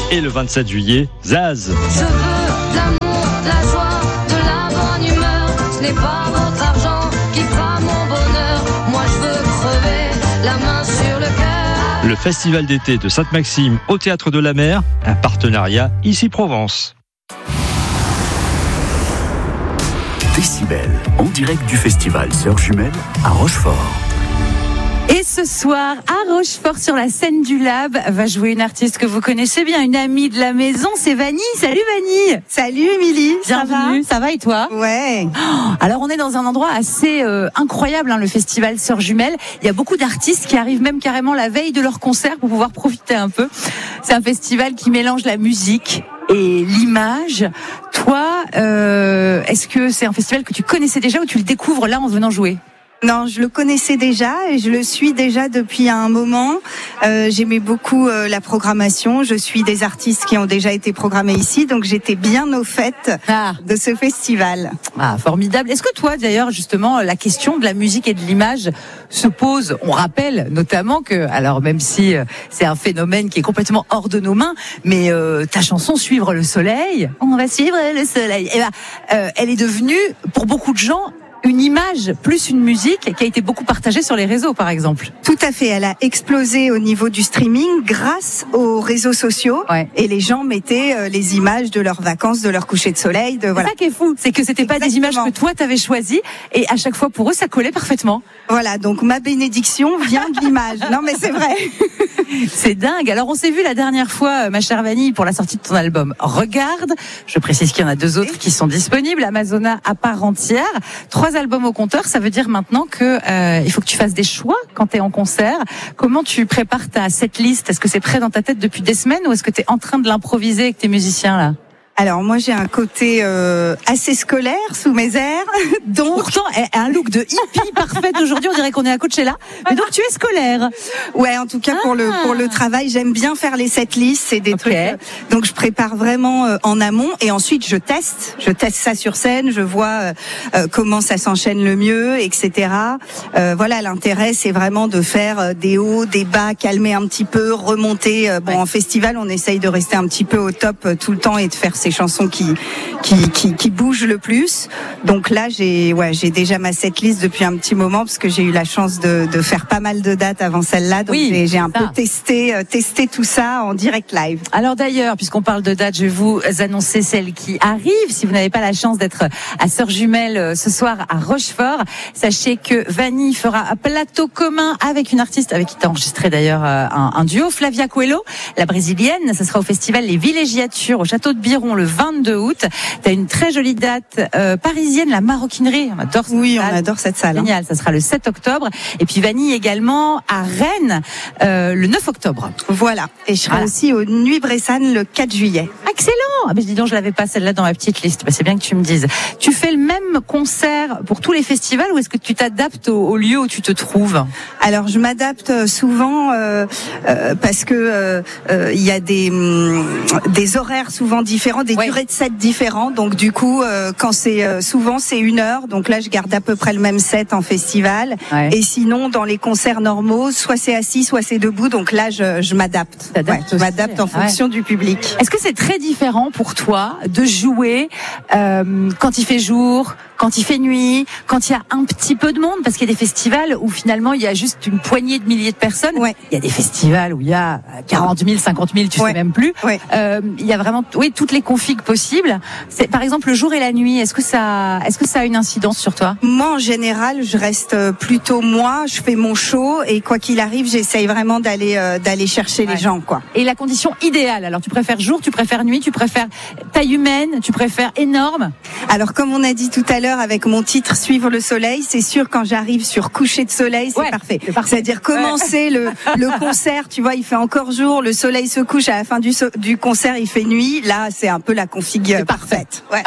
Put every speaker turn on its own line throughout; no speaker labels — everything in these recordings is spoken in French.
Et le 27 juillet, Zaz.
Je veux de l'amour, de la joie, de la bonne humeur. Ce n'est pas votre argent qui fera mon bonheur. Moi je veux crever la main sur le cœur.
Le festival d'été de Sainte-Maxime au Théâtre de la Mer, un partenariat Ici Provence.
Décibel, en direct du festival Sœurs Jumelles à Rochefort.
Et ce soir, à Rochefort, sur la scène du Lab, va jouer une artiste que vous connaissez bien, une amie de la maison, c'est Vanny. Salut Vanny.
Salut Émilie,
Bienvenue. Ça va et toi?
Ouais.
Alors on est dans un endroit assez incroyable, le festival Sœurs Jumelles. Il y a beaucoup d'artistes qui arrivent même carrément la veille de leur concert pour pouvoir profiter un peu. C'est un festival qui mélange la musique et l'image. Toi, est-ce que c'est un festival que tu connaissais déjà ou tu le découvres là en venant jouer?
Non, je le connaissais déjà et je le suis déjà depuis un moment. J'aimais beaucoup la programmation. Je suis des artistes qui ont déjà été programmés ici, donc j'étais bien au fait de ce festival.
Ah, formidable. Est-ce que toi, d'ailleurs, justement, la question de la musique et de l'image se pose? On rappelle notamment que, alors même si c'est un phénomène qui est complètement hors de nos mains, mais ta chanson Suivre le soleil, on va suivre le soleil, elle est devenue, pour beaucoup de gens, une image plus une musique qui a été beaucoup partagée sur les réseaux, par exemple.
Tout à fait. Elle a explosé au niveau du streaming grâce aux réseaux sociaux. Ouais. Et les gens mettaient les images de leurs vacances, de leur coucher de soleil. C'est
ça qui est fou. C'est que c'était pas des images que toi t'avais choisies et à chaque fois pour eux ça collait parfaitement.
Voilà. Donc ma bénédiction vient de l'image. Non mais c'est vrai.
C'est dingue. Alors on s'est vu la dernière fois, ma chère Vanny, pour la sortie de ton album Regarde. Je précise qu'il y en a 2 autres qui sont disponibles. Amazona à part entière. 3 albums au compteur, ça veut dire maintenant que il faut que tu fasses des choix quand tu es en concert. Comment tu prépares ta setlist? Est-ce que c'est prêt dans ta tête depuis des semaines ou est-ce que tu es en train de l'improviser avec tes musiciens là?
Alors moi j'ai un côté assez scolaire sous mes airs, donc
pourtant un look de hippie parfait aujourd'hui, on dirait qu'on est à Coachella. Mais donc tu es scolaire.
Ouais, en tout cas pour le travail, j'aime bien faire les setlists, c'est des trucs. Donc je prépare vraiment en amont et ensuite je teste ça sur scène, je vois comment ça s'enchaîne le mieux, etc. Voilà, l'intérêt c'est vraiment de faire des hauts, des bas, calmer un petit peu, remonter. En festival on essaye de rester un petit peu au top tout le temps et de faire ces chansons qui bougent le plus. Donc là, j'ai déjà ma setlist depuis un petit moment parce que j'ai eu la chance de faire pas mal de dates avant celle-là. Donc j'ai un peu testé tout ça en direct live.
Alors d'ailleurs, puisqu'on parle de dates, je vais vous annoncer celle qui arrive. Si vous n'avez pas la chance d'être à Sœurs Jumelles ce soir à Rochefort, sachez que Vanny fera un plateau commun avec une artiste avec qui tu as enregistré d'ailleurs un duo, Flavia Coelho, la brésilienne. Ça sera au festival Les Villégiatures au château de Biron le 22 août. T'as une très jolie date parisienne, la Maroquinerie. On adore cette salle.
On adore cette salle.
Génial, ça sera le 7 octobre. Et puis Vanny également à Rennes le 9 octobre.
Voilà. Et je serai aussi aux Nuits Bressane le 4 juillet.
Excellent. Mais dis donc, je l'avais pas celle-là dans ma petite liste. C'est bien que tu me dises. Tu fais le même concert pour tous les festivals ou est-ce que tu t'adaptes au lieu où tu te trouves?
Alors je m'adapte souvent parce que il y a des horaires souvent différents, des durées de set différents. Donc du coup, quand c'est souvent c'est 1 heure. Donc là, je garde à peu près le même set en festival. Ouais. Et sinon, dans les concerts normaux, soit c'est assis, soit c'est debout. Donc là, je m'adapte. Je m'adapte en fonction du public.
Est-ce que c'est très différent pour toi de jouer quand il fait jour, quand il fait nuit, quand il y a un petit peu de monde? Parce qu'il y a des festivals où finalement il y a juste une poignée de milliers de personnes. Ouais. Il y a des festivals où il y a 40 000, 50 000, tu sais même plus. Ouais. Il y a vraiment toutes les configs possibles. C'est, par exemple, le jour et la nuit, est-ce que ça a une incidence sur toi?
Moi, en général, je reste plutôt je fais mon show et quoi qu'il arrive, j'essaye vraiment d'aller chercher les gens, quoi.
Et la condition idéale, alors tu préfères jour, tu préfères nuit, tu préfères taille humaine, tu préfères énorme?
Alors, comme on a dit tout à l'heure avec mon titre Suivre le soleil, c'est sûr quand j'arrive sur coucher de soleil, c'est parfait. C'est-à-dire commencer le concert, tu vois, il fait encore jour, le soleil se couche, à la fin du concert, il fait nuit. Là, c'est un peu la config parfaite. Ouais.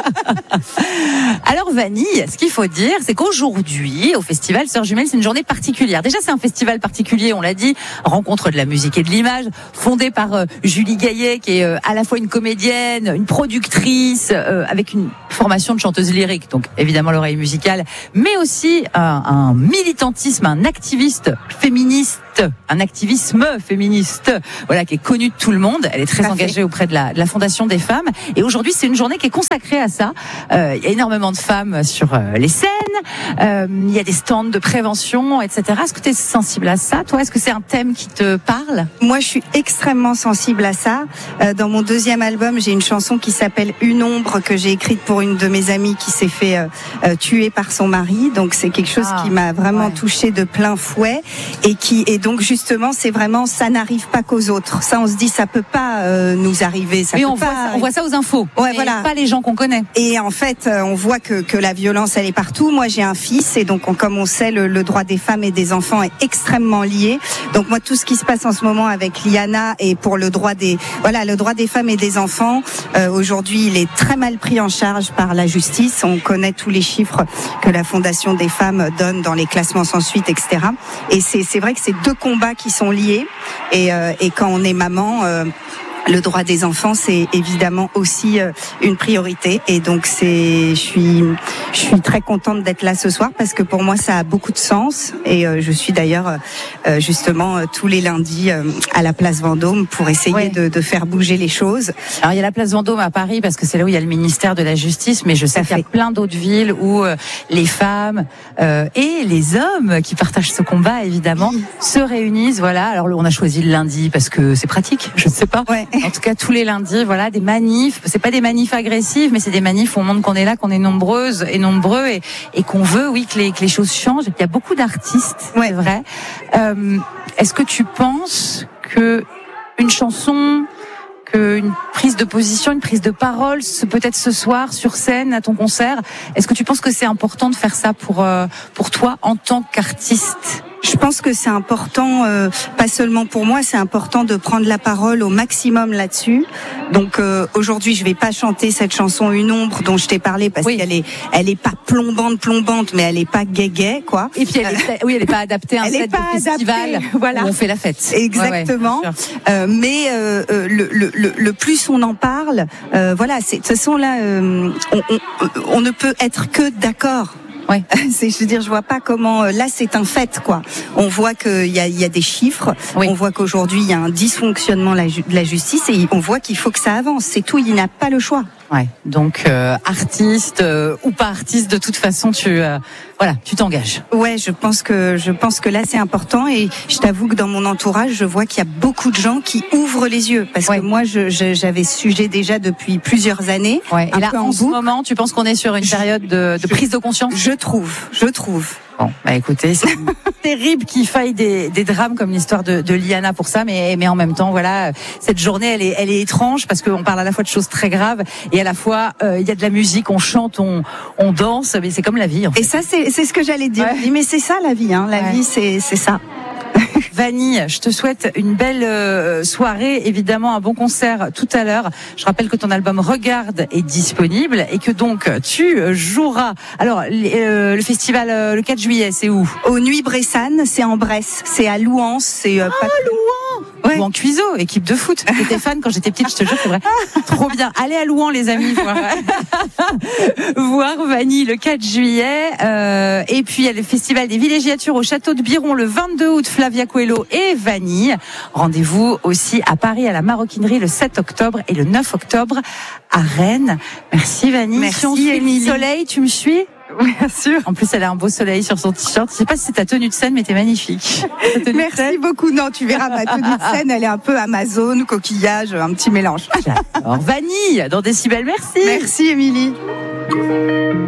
Alors Vanny, ce qu'il faut dire, c'est qu'aujourd'hui, au festival Sœurs Jumelles, c'est une journée particulière. Déjà, c'est un festival particulier, on l'a dit, rencontre de la musique et de l'image, fondé par Julie Gaillet, qui est à la fois une comédienne, une productrice, avec une formation de chanteuse lyrique, donc évidemment l'oreille musicale, mais aussi un militantisme, un activiste féministe un activisme féministe, voilà, qui est connu de tout le monde. Elle est très engagée auprès de la Fondation des femmes. Et aujourd'hui, c'est une journée qui est consacrée à ça. Il y a énormément de femmes sur les scènes. Il y a des stands de prévention, etc. Est-ce que tu es sensible à ça, toi? Est-ce que c'est un thème qui te parle?
Moi, je suis extrêmement sensible à ça. Dans mon deuxième album, j'ai une chanson qui s'appelle Une ombre, que j'ai écrite pour une de mes amies qui s'est fait tuer par son mari. Donc, c'est quelque chose qui m'a vraiment touchée de plein fouet. Et donc, justement, c'est vraiment, ça n'arrive pas qu'aux autres. Ça, on se dit, ça peut pas nous arriver. Ça
oui,
peut
on voit ça aux infos.
Ouais, voilà.
Pas les gens qu'on connaît.
Et en fait, on voit que la violence, elle est partout. Moi, j'ai un fils, et donc, comme on sait, le droit des femmes et des enfants est extrêmement lié. Donc, moi, tout ce qui se passe en ce moment avec Liana et pour le droit des femmes et des enfants, aujourd'hui, il est très mal pris en charge par la justice. On connaît tous les chiffres que la Fondation des femmes donne dans les classements sans suite, etc. Et c'est vrai que c'est deux combats qui sont liés. Et quand on est maman, le droit des enfants, c'est évidemment aussi une priorité. Et donc, je suis très contente d'être là ce soir parce que pour moi, ça a beaucoup de sens. Et je suis d'ailleurs justement tous les lundis à la place Vendôme pour essayer de faire bouger les choses.
Alors, il y a la place Vendôme à Paris parce que c'est là où il y a le ministère de la Justice, mais je sais qu'il y a plein d'autres villes où les femmes et les hommes qui partagent ce combat, évidemment, se réunissent. Voilà. Alors, on a choisi le lundi parce que c'est pratique. Je ne sais pas.
Ouais.
En tout cas, tous les lundis, voilà, des manifs. C'est pas des manifs agressives, mais c'est des manifs où on montre qu'on est là, qu'on est nombreuses et nombreux et qu'on veut, oui, que les choses changent. Il y a beaucoup d'artistes, c'est vrai. Est-ce que tu penses que une chanson, qu'une prise de position, une prise de parole, peut-être ce soir sur scène à ton concert, est-ce que tu penses que c'est important de faire ça pour toi en tant qu'artiste?
Je pense que c'est important, pas seulement pour moi, c'est important de prendre la parole au maximum là-dessus. Donc aujourd'hui, je vais pas chanter cette chanson Une ombre dont je t'ai parlé parce qu'elle est pas plombante, mais elle est pas gay, quoi.
Et puis elle est pas adaptée à un set de festival où on fait la fête.
Exactement. Mais le plus on en parle, voilà, de toute façon là, on ne peut être que d'accord.
Ouais.
Je veux dire, je vois pas comment. Là, c'est un fait, quoi. On voit qu'il y a des chiffres. Oui. On voit qu'aujourd'hui, il y a un dysfonctionnement de la justice et on voit qu'il faut que ça avance. C'est tout. Il n'a pas le choix.
Ouais. Donc artiste ou pas artiste, de toute façon, tu t'engages.
Ouais, je pense que là c'est important et je t'avoue que dans mon entourage, je vois qu'il y a beaucoup de gens qui ouvrent les yeux parce que moi j'avais ce sujet déjà depuis plusieurs années.
Ouais. Et là, en ce moment, tu penses qu'on est sur une période de prise de conscience?
Je trouve.
Bon, bah écoutez, c'est terrible qu'il faille des drames comme l'histoire de Liana pour ça, mais en même temps, voilà, cette journée, elle est étrange parce qu'on parle à la fois de choses très graves et à la fois il y a de la musique, on chante, on danse, mais c'est comme la vie. En fait.
Et ça, c'est ce que j'allais dire. Ouais. Mais c'est ça la vie, hein. La vie, c'est ça.
Vanille, je te souhaite une belle soirée, évidemment un bon concert tout à l'heure. Je rappelle que ton album Regarde est disponible et que donc tu joueras. Alors le festival le 4 juillet, c'est où?
Aux Nuits Bressane, c'est en Bresse, c'est à Louhans, c'est
Louhans. Ouais. Ou en Cuiseau, équipe de foot. J'étais fan quand j'étais petite, je te jure, c'est vrai. Trop bien. Allez à Louhans, les amis, voir Vanille le 4 juillet. Et puis il y a le festival des villégiatures au château de Biron le 22 août, Flavia Coelho et Vanille. Rendez-vous aussi à Paris à la Maroquinerie le 7 octobre et le 9 octobre à Rennes. Merci Vanille.
Merci Émilie.
Soleil, tu me suis?
Oui, bien sûr.
En plus, elle a un beau soleil sur son t-shirt. Je sais pas si c'est ta tenue de scène, mais t'es magnifique.
Merci beaucoup. Non, tu verras, ma tenue de scène, elle est un peu Amazon, coquillage, un petit mélange.
Alors, Vanille, dans Décibel, merci.
Merci, Émilie.